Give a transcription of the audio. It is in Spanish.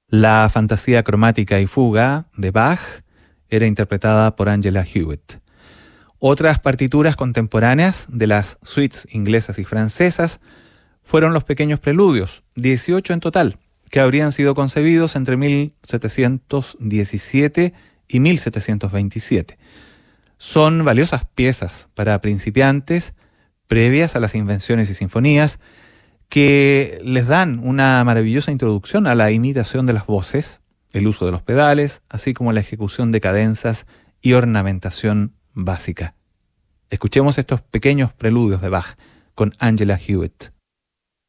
La fantasía cromática y fuga de Bach era interpretada por Angela Hewitt. Otras partituras contemporáneas de las suites inglesas y francesas fueron los pequeños preludios, 18 en total, que habrían sido concebidos entre 1717 y 1727. Son valiosas piezas para principiantes previas a las invenciones y sinfonías que les dan una maravillosa introducción a la imitación de las voces, el uso de los pedales, así como la ejecución de cadenzas y ornamentación básica. Escuchemos estos pequeños preludios de Bach con Angela Hewitt.